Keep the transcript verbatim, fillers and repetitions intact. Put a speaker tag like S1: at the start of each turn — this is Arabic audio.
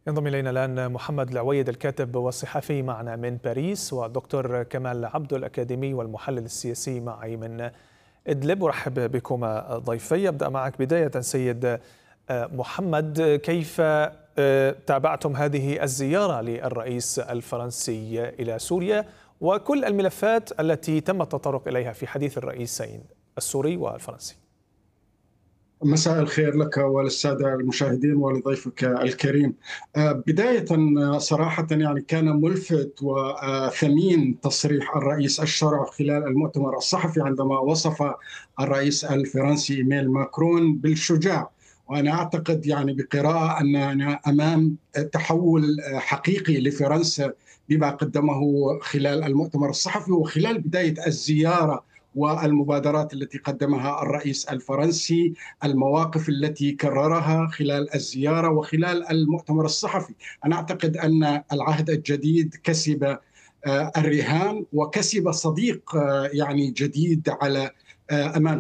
S1: ينضم إلينا الآن محمد العويد الكاتب والصحفي معنا من باريس، والدكتور كمال عبدو الأكاديمي والمحلل السياسي معي من إدلب. أرحب بكما ضيفي. أبدأ معك بداية سيد محمد، كيف تابعتم هذه الزيارة للرئيس الفرنسي إلى سوريا وكل الملفات التي تم التطرق إليها في حديث الرئيسين السوري والفرنسي؟
S2: مساء الخير لك وللسادة المشاهدين ولضيفك الكريم. بداية صراحة يعني كان ملفت وثمين تصريح الرئيس الشرع خلال المؤتمر الصحفي عندما وصف الرئيس الفرنسي إيميل ماكرون بالشجاع. وأنا أعتقد يعني بقراءة أننا أمام تحول حقيقي لفرنسا بما قدمه خلال المؤتمر الصحفي وخلال بداية الزيارة والمبادرات التي قدمها الرئيس الفرنسي، المواقف التي كررها خلال الزيارة وخلال المؤتمر الصحفي. أنا أعتقد أن العهد الجديد كسب الرهان وكسب صديق يعني جديد على أمام